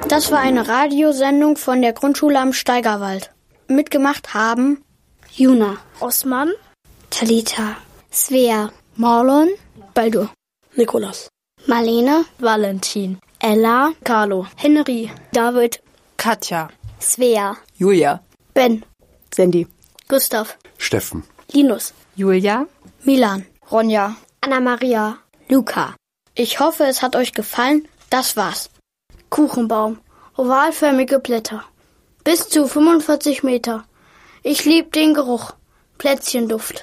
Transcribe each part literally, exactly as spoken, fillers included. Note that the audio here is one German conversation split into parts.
Das war eine Radiosendung von der Grundschule am Steigerwald. Mitgemacht haben Juna, Osman, Talita, Svea, Marlon, Baldur, Nikolas, Marlene, Valentin, Ella, Carlo, Henry, David, Katja, Svea, Julia, Ben, Sandy, Gustav, Steffen, Linus, Julia, Milan, Ronja, Anna-Maria, Luca. Ich hoffe, es hat euch gefallen. Das war's. Kuchenbaum, ovalförmige Blätter, bis zu fünfundvierzig Meter. Ich lieb den Geruch, Plätzchenduft.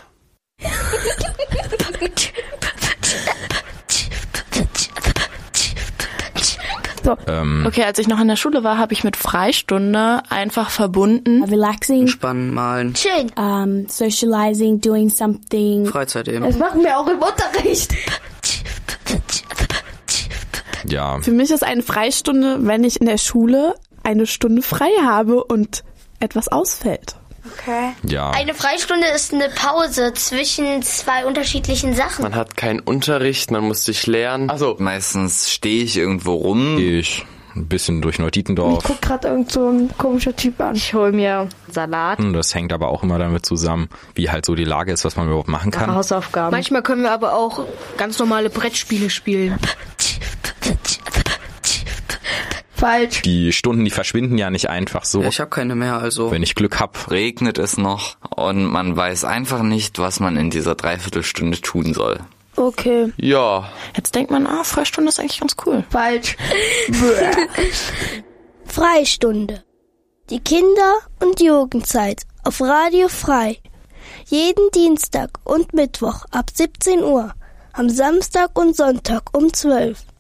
So. Ähm. Okay, als ich noch in der Schule war, habe ich mit Freistunde einfach verbunden. Relaxing. Entspannen, malen. Chillen. Um, socializing, doing something. Freizeit eben. Das machen wir auch im Unterricht. Ja. Für mich ist eine Freistunde, wenn ich in der Schule eine Stunde frei habe und etwas ausfällt. Okay. Ja. Eine Freistunde ist eine Pause zwischen zwei unterschiedlichen Sachen. Man hat keinen Unterricht, man muss sich lernen. Also meistens stehe ich irgendwo rum. Gehe ich ein bisschen durch Neutietendorf. Ich guck gerade irgend so ein komischer Typ an. Ich hol mir Salat. Das hängt aber auch immer damit zusammen, wie halt so die Lage ist, was man überhaupt machen kann. Hausaufgaben. Manchmal können wir aber auch ganz normale Brettspiele spielen. Falsch. Die Stunden, die verschwinden ja nicht einfach so. Ja, ich habe keine mehr, also wenn ich Glück hab. Regnet es noch und man weiß einfach nicht, was man in dieser Dreiviertelstunde tun soll. Okay. Ja. Jetzt denkt man, ah, Freistunde ist eigentlich ganz cool. Falsch. Freistunde. Die Kinder- und Jugendzeit auf Radio Frei. Jeden Dienstag und Mittwoch ab siebzehn Uhr. Am Samstag und Sonntag um zwölf.